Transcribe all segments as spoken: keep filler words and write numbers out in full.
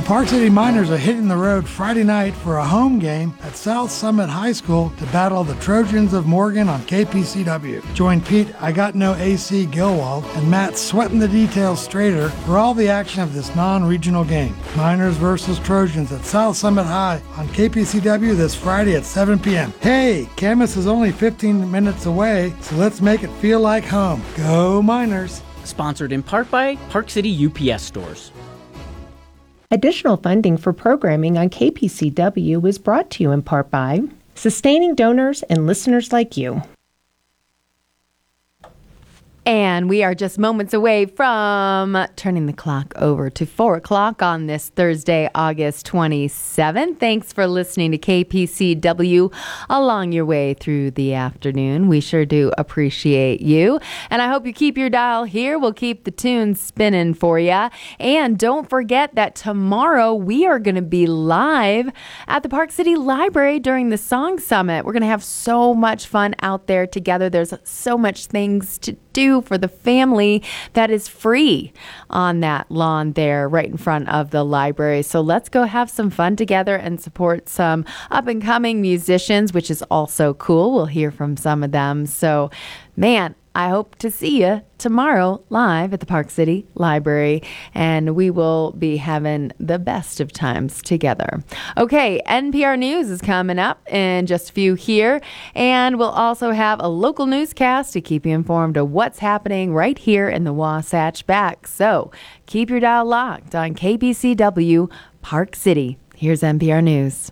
Park City Miners are hitting the road Friday night for a home game at South Summit High School to battle the Trojans of Morgan on K P C W. Join Pete I Got No A C Gilwald and Matt Sweating the Details Strader for all the action of this non-regional game. Miners versus Trojans at South Summit High on K P C W this Friday at seven p.m. Hey, Camas is only fifteen minutes away, so let's make it feel like home. Go Miners! Sponsored in part by Park City U P S Stores. Additional funding for programming on K P C W is brought to you in part by sustaining donors and listeners like you. And we are just moments away from turning the clock over to four o'clock on this Thursday, August twenty-seventh. Thanks for listening to K P C W along your way through the afternoon. We sure do appreciate you. And I hope you keep your dial here. We'll keep the tunes spinning for you. And don't forget that tomorrow we are going to be live at the Park City Library during the Song Summit. We're going to have so much fun out there together. There's so much things to do for the family that is free on that lawn there right in front of the library. So let's go have some fun together and support some up and coming musicians, which is also cool. We'll hear from some of them. So, man, I hope to see you tomorrow live at the Park City Library, and we will be having the best of times together. Okay, N P R News is coming up in just a few here, and we'll also have a local newscast to keep you informed of what's happening right here in the Wasatch Back. So keep your dial locked on K P C W Park City. Here's N P R News.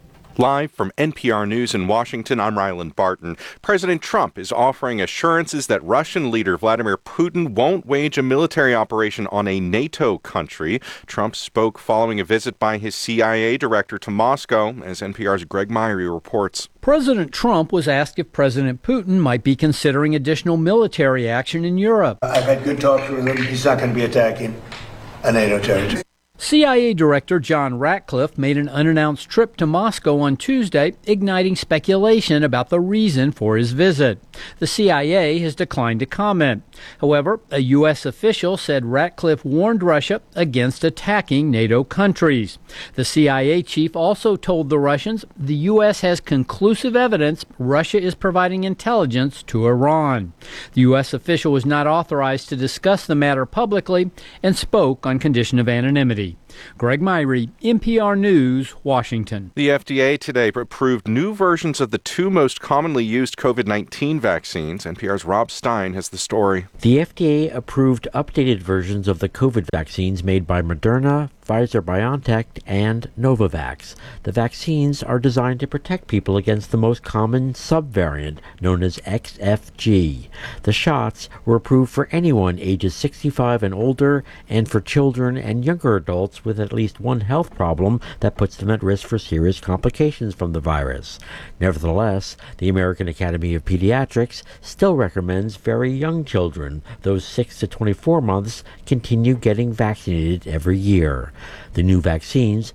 Live from N P R News in Washington, I'm Ryland Barton. President Trump is offering assurances that Russian leader Vladimir Putin won't wage a military operation on a NATO country. Trump spoke following a visit by his C I A director to Moscow, as N P R's Greg Myrie reports. President Trump was asked if President Putin might be considering additional military action in Europe. I've had good talks with him. He's not going to be attacking a NATO territory. C I A Director John Ratcliffe made an unannounced trip to Moscow on Tuesday, igniting speculation about the reason for his visit. The C I A has declined to comment. However, a U S official said Ratcliffe warned Russia against attacking NATO countries. The C I A chief also told the Russians the U S has conclusive evidence Russia is providing intelligence to Iran. The U S official was not authorized to discuss the matter publicly and spoke on condition of anonymity. Greg Myrie, N P R News, Washington. The F D A today approved new versions of the two most commonly used COVID nineteen vaccines. N P R's Rob Stein has the story. The F D A approved updated versions of the COVID vaccines made by Moderna, Pfizer-BioNTech, and Novavax. The vaccines are designed to protect people against the most common subvariant, known as X F G. The shots were approved for anyone ages sixty-five and older, and for children and younger adults with at least one health problem that puts them at risk for serious complications from the virus. Nevertheless, the American Academy of Pediatrics still recommends very young children, those six to twenty-four months, continue getting vaccinated every year. The new vaccines